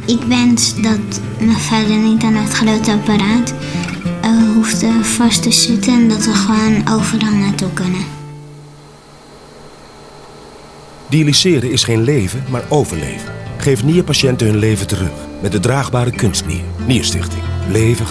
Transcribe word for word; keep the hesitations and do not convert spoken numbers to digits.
Ik wens dat mijn vader niet aan het grote apparaat uh, hoeft uh, vast te zitten en dat we gewoon overal naartoe kunnen. Dialyseren is geen leven, maar overleven. Geef nierpatiënten hun leven terug met de draagbare kunstnier. Nierstichting. Leven